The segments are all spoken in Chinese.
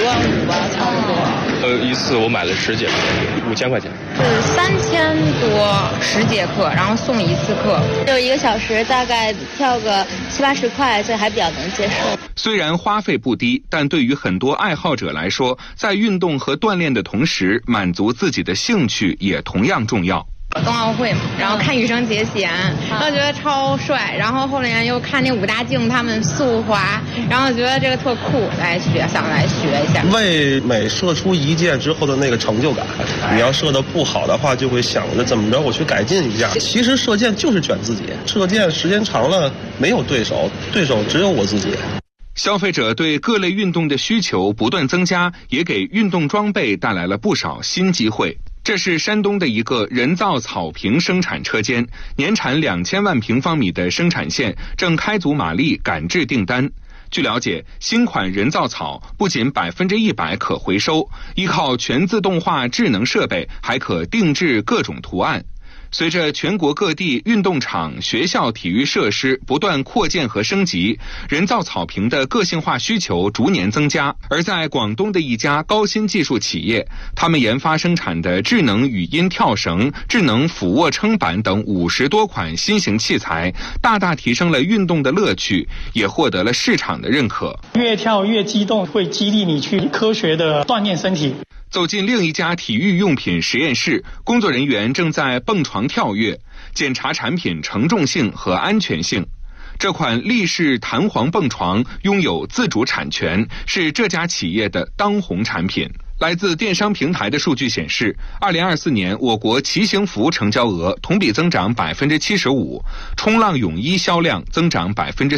5万5吧，差不多。 一次我买了10节课，5000块钱。 是3000多10节课，然后送1次课， 就1个小时大概跳个70、80块，所以还比较能接受。 虽然花费不低，但对于很多爱好者来说，在运动和锻炼的同时，满足自己的兴趣也同样重要。 冬奥会嘛，然后看羽生结弦，然后觉得超帅，然后后来又看那武大靖他们速滑，然后觉得这个特酷，想来学一下。 为每射出一箭之后的那个成就感，你要射得不好的话，就会想着怎么着我去改进一下。其实射箭就是卷自己，射箭时间长了没有对手，对手只有我自己。 消费者对各类运动的需求不断增加，也给运动装备带来了不少新机会。这是山东的一个人造草坪生产车间，年产2000万平方米的生产线正开足马力赶制订单。据了解，新款人造草不仅100%可回收，依靠全自动化智能设备，还可定制各种图案。随着全国各地运动场、学校体育设施不断扩建和升级，人造草坪的个性化需求逐年增加。而在广东的一家高新技术企业，他们研发生产的智能语音跳绳、智能俯卧撑板等50多款新型器材，大大提升了运动的乐趣，也获得了市场的认可。 越跳越激动，会激励你去科学的锻炼身体。 走进另一家体育用品实验室，工作人员正在蹦床跳跃，检查产品承重性和安全性。这款立式弹簧蹦床拥有自主产权，是这家企业的当红产品。来自电商平台的数据显示，2024年我国骑行服成交额同比增长75%，冲浪泳衣销量增长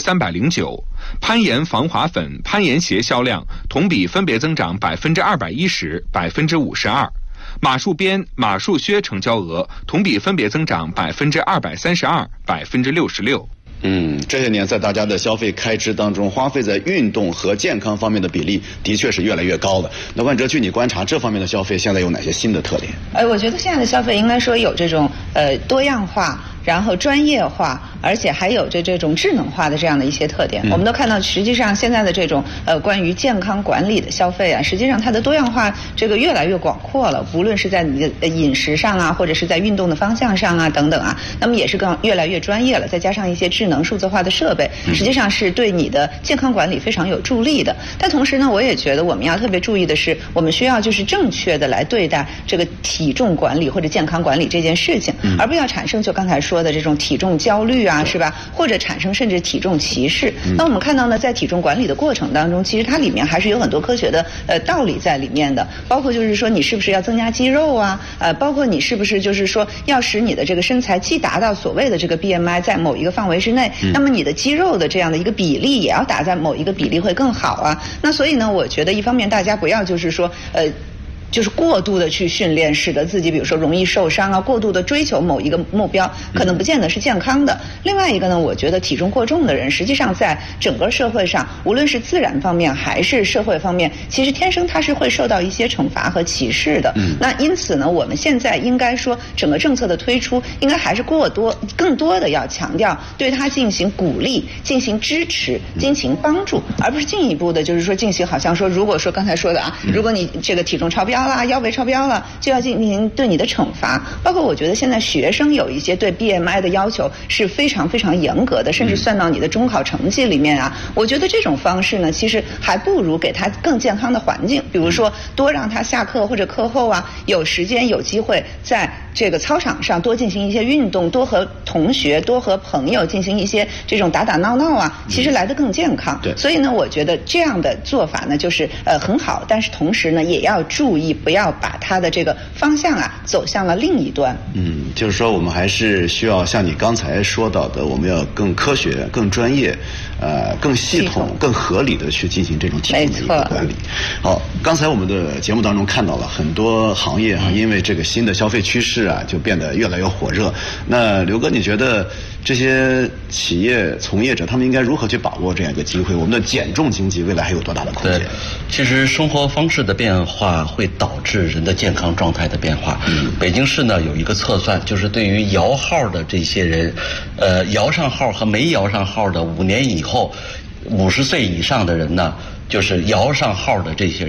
309%，攀岩防滑粉、攀岩鞋销量同比分别增长210%、52%。马术鞭、马术靴成交额同比分别增长232%、66%。 这些年在大家的消费开支当中，花费在运动和健康方面的比例的确是越来越高了。那万哲，据你观察，这方面的消费现在有哪些新的特点？ 我觉得现在的消费应该说有这种多样化，然后专业化，而且还有着这种智能化的这样的一些特点。我们都看到，实际上现在的这种关于健康管理的消费啊，实际上它的多样化这个越来越广阔了，无论是在你的饮食上啊，或者是在运动的方向上啊等等啊，那么也是越来越专业了，再加上一些智能数字化的设备，实际上是对你的健康管理非常有助力的。但同时呢，我也觉得我们要特别注意的是，我们需要就是正确的来对待这个体重管理或者健康管理这件事情，而不要产生就刚才说的这种体重焦虑啊，是吧？或者产生甚至体重歧视。那我们看到呢，在体重管理的过程当中，其实它里面还是有很多科学的道理在里面的，包括就是说你是不是要增加肌肉啊，包括你是不是就是说要使你的这个身材既达到所谓的这个 BMI 在某一个范围之内，那么你的肌肉的这样的一个比例也要打在某一个比例会更好啊。那所以呢，我觉得一方面大家不要就是说就是过度的去训练，使得自己比如说容易受伤啊，过度的追求某一个目标，可能不见得是健康的。另外一个呢，我觉得体重过重的人，实际上在整个社会上，无论是自然方面还是社会方面，其实天生他是会受到一些惩罚和歧视的。那因此呢，我们现在应该说，整个政策的推出，应该还是更多的要强调对他进行鼓励、进行支持、进行帮助，而不是进一步的，就是说进行好像说，如果说刚才说的啊，如果你这个体重超标啦，腰围超标了，就要进行对你的惩罚。包括我觉得现在学生有一些对 BMI 的要求是非常非常严格的，甚至算到你的中考成绩里面啊。我觉得这种方式呢，其实还不如给他更健康的环境，比如说多让他下课或者课后啊，有时间有机会在这个操场上多进行一些运动，多和同学、多和朋友进行一些这种打打闹闹啊，其实来得更健康。对，所以呢，我觉得这样的做法呢，就是很好，但是同时呢，也要注意不要把它的这个方向啊走向了另一端。 就是说我们还是需要像你刚才说到的，我们要更科学、更专业、更系统、更合理的去进行这种体重的一个管理。好，刚才我们的节目当中看到了很多行业啊，因为这个新的消费趋势啊，就变得越来越火热。那刘哥，你觉得这些企业从业者他们应该如何去把握这样一个机会？我们的减重经济未来还有多大的空间？ 其实生活方式的变化会导致人的健康状态的变化。北京市呢有一个测算，就是对于摇号的这些人，摇上号和没摇上号的5年以后，50岁以上的人呢，就是摇上号的这些人